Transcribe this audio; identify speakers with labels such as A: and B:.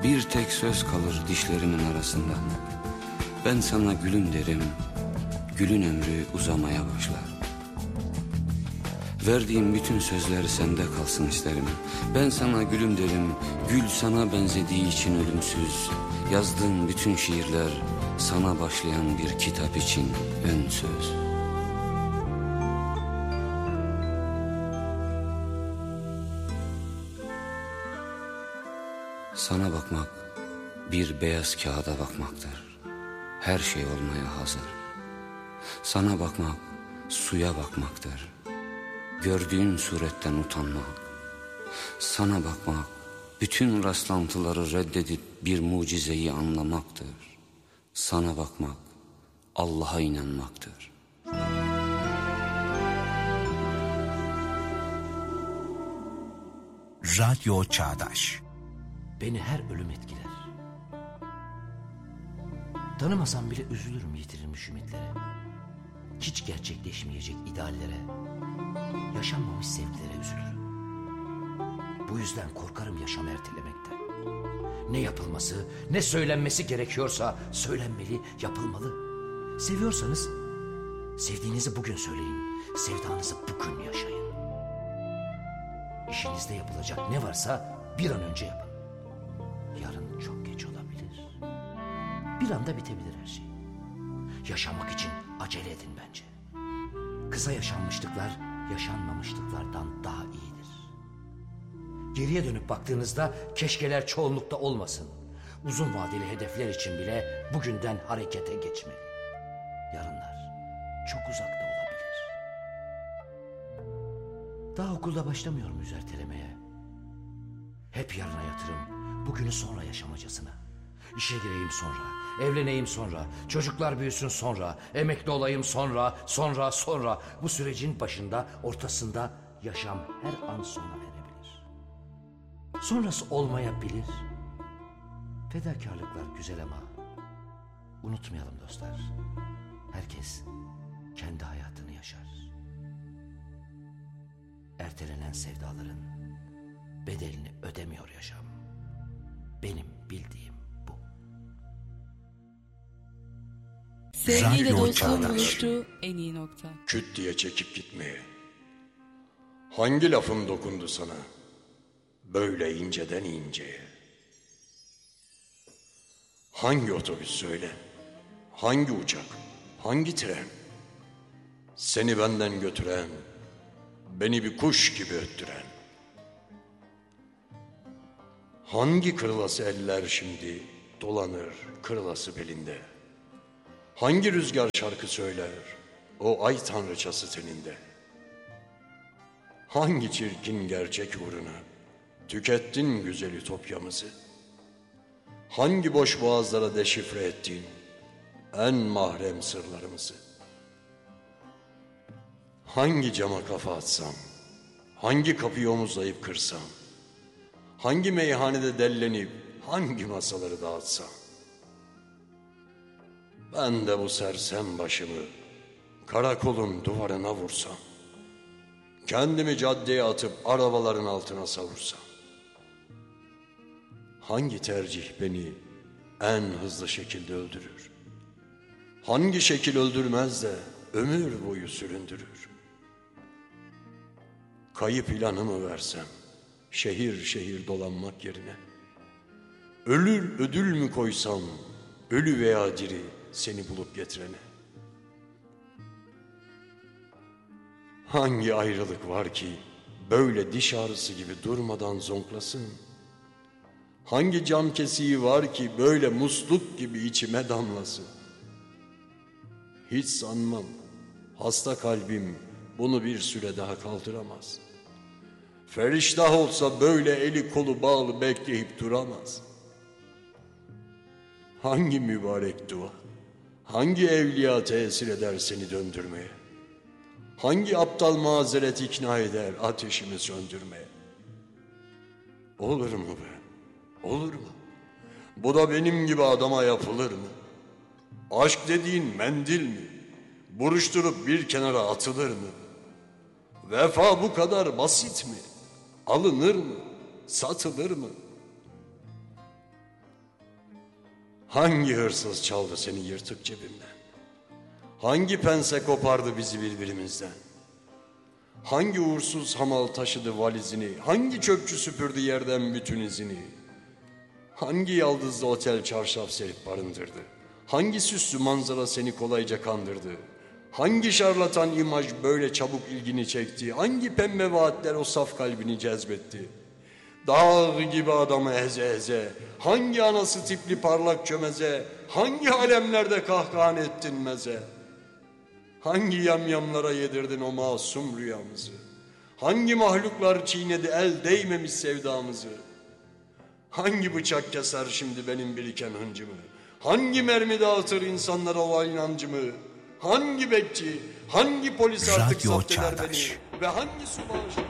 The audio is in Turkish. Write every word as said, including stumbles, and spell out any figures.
A: Bir tek söz kalır dişlerimin arasında. Ben sana gülüm derim, gülün ömrü uzamaya başlar. Verdiğim bütün sözler sende kalsın isterim. Ben sana gülüm derim, gül sana benzediği için ölümsüz. Yazdığım bütün şiirler sana başlayan bir kitap için ön söz. Sana bakmak bir beyaz kağıda bakmaktır. Her şey olmaya hazır. Sana bakmak suya bakmaktır. Gördüğün suretten utanmak. Sana bakmak bütün rastlantıları reddedip bir mucizeyi anlamaktır. Sana bakmak Allah'a inanmaktır.
B: Radyo Çağdaş.
C: Beni her ölüm etkiler. Tanımasam bile üzülürüm yitirilmiş ümitlere. Hiç gerçekleşmeyecek ideallere, yaşanmamış sevgilere üzülürüm. Bu yüzden korkarım yaşam ertelemekten. Ne yapılması, ne söylenmesi gerekiyorsa söylenmeli, yapılmalı. Seviyorsanız sevdiğinizi bugün söyleyin, sevdanızı bugün yaşayın. İşinizde yapılacak ne varsa bir an önce yapın. Yarın çok geç olabilir. Bir anda bitebilir her şey. Yaşamak için acele edin bence. Kısa yaşanmışlıklar yaşanmamışlıklardan daha iyidir. Geriye dönüp baktığınızda keşkeler çoğunlukta olmasın. Uzun vadeli hedefler için bile bugünden harekete geçmeli. Yarınlar çok uzakta olabilir. Daha okulda başlamıyorum üzertelemeye. Hep yarına yatırım, bugünü sonra yaşamacasına. İşe gireyim sonra, evleneyim sonra, çocuklar büyüsün sonra, emekli olayım sonra, sonra, sonra. Bu sürecin başında, ortasında yaşam her an sona erebilir. Sonrası olmayabilir. Fedakarlıklar güzel ama unutmayalım dostlar. Herkes kendi hayatını yaşar. Ertelenen sevdaların bedelini ödemiyor yaşam. Benim bildiğim bu.
D: Sevgiyle dostluğun buluştuğu en iyi nokta.
E: Küt diye çekip gitmeye. Hangi lafım dokundu sana? Böyle inceden inceye. Hangi otobüs söyle? Hangi uçak? Hangi tren? Seni benden götüren, beni bir kuş gibi öttüren. Hangi kırılası eller şimdi dolanır kırılası belinde? Hangi rüzgar şarkı söyler o ay tanrıçası teninde? Hangi çirkin gerçek uğruna tükettin güzel ütopyamızı? Hangi boş boğazlara deşifre ettin en mahrem sırlarımızı? Hangi cama kafa atsam, hangi kapıyı omuzlayıp kırsam, hangi meyhanede dellenip hangi masaları dağıtsam, ben de bu sersem başımı karakolun duvarına vursam, kendimi caddeye atıp arabaların altına savursam, hangi tercih beni en hızlı şekilde öldürür? Hangi şekil öldürmez de ömür boyu süründürür? Kayıp ilanımı versem şehir şehir dolanmak yerine, ölür ödül mü koysam ölü veya diri seni bulup getirene? Hangi ayrılık var ki böyle diş ağrısı gibi durmadan zonklasın? Hangi cam kesiği var ki böyle musluk gibi içime damlasın? Hiç sanmam hasta kalbim bunu bir süre daha kaldıramaz. Feriştah olsa böyle eli kolu bağlı bekleyip duramaz. Hangi mübarek dua, hangi evliya tesir eder seni döndürmeye? Hangi aptal mazeret ikna eder ateşimi söndürmeye? Olur mu be? Olur mu? Bu da benim gibi adama yapılır mı? Aşk dediğin mendil mi? Buruşturup bir kenara atılır mı? Vefa bu kadar basit mi? Alınır mı? Satılır mı? Hangi hırsız çaldı seni yırtık cebimden? Hangi pense kopardı bizi birbirimizden? Hangi uğursuz hamal taşıdı valizini? Hangi çöpçü süpürdü yerden bütün izini? Hangi yaldızlı otel çarşaf serip barındırdı? Hangi süslü manzara seni kolayca kandırdı? Hangi şarlatan imaj böyle çabuk ilgini çekti? Hangi pembe vaatler o saf kalbini cezbetti? Dağ gibi adamı eze eze, hangi anası tipli parlak çömeze, hangi alemlerde kahkahan ettin meze? Hangi yamyamlara yedirdin o masum rüyamızı? Hangi mahluklar çiğnedi el değmemiş sevdamızı? Hangi bıçak keser şimdi benim biriken hıncımı? Hangi mermi dağıtır insanlara o inancımı? Hangi bekçi, hangi polis artık
B: Radyo
E: zapt eder
B: Çağdaş.
E: beni? Ve hangi su bağışlar?